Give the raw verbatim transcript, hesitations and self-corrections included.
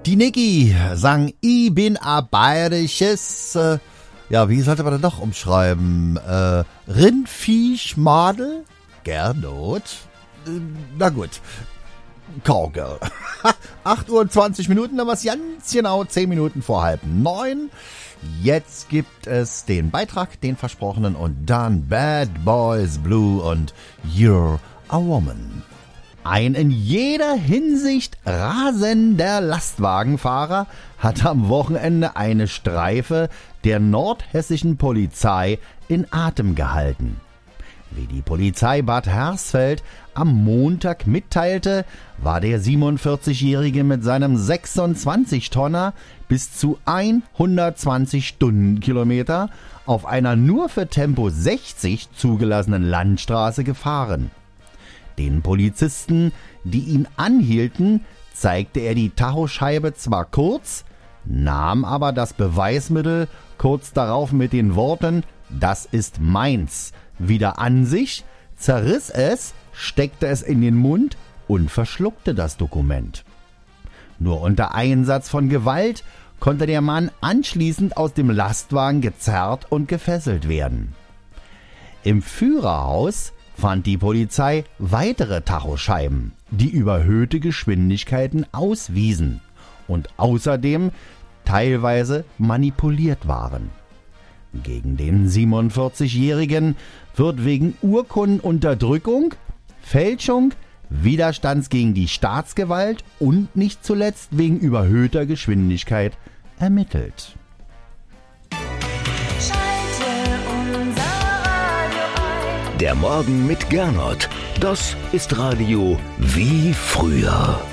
Die Niki sang Ich bin a bayerisches, äh, ja, wie sollte man das noch umschreiben? Äh, Rindviechmadel? Gernot? Äh, na gut. Cowgirl. acht Uhr zwanzig Minuten, dann was ganz genau zehn Minuten vor halb neun. Jetzt gibt es den Beitrag, den versprochenen, und dann Bad Boys Blue und You're a Woman. Ein in jeder Hinsicht rasender Lastwagenfahrer hat am Wochenende eine Streife der nordhessischen Polizei in Atem gehalten. Wie die Polizei Bad Hersfeld am Montag mitteilte, war der siebenundvierzigjährige mit seinem sechsundzwanzig-Tonner bis zu hundertzwanzig Stundenkilometer auf einer nur für Tempo sechzig zugelassenen Landstraße gefahren. Den Polizisten, die ihn anhielten, zeigte er die Tachoscheibe zwar kurz, nahm aber das Beweismittel kurz darauf mit den Worten „Das ist meins" wieder an sich, zerriss es, steckte es in den Mund und verschluckte das Dokument. Nur unter Einsatz von Gewalt konnte der Mann anschließend aus dem Lastwagen gezerrt und gefesselt werden. Im Führerhaus fand die Polizei weitere Tachoscheiben, die überhöhte Geschwindigkeiten auswiesen und außerdem teilweise manipuliert waren. Gegen den siebenundvierzigjährigen wird wegen Urkundenunterdrückung, Fälschung, Widerstands gegen die Staatsgewalt und nicht zuletzt wegen überhöhter Geschwindigkeit ermittelt. Der Morgen mit Gernot, das ist Radio wie früher.